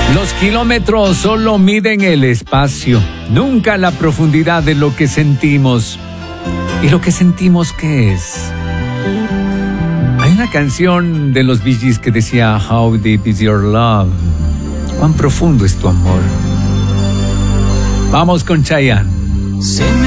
Los kilómetros solo miden el espacio, nunca la profundidad de lo que sentimos. ¿Y lo que sentimos qué es? Hay una canción de los Bee Gees que decía How deep is your love? ¿Cuán profundo es tu amor? Vamos con Chayanne.